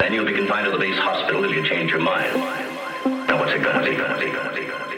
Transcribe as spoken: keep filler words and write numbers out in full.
and you'll be confined to the base hospital if you change your mind. Now what's it gonna be? Gonna be? Gonna be? Gonna be?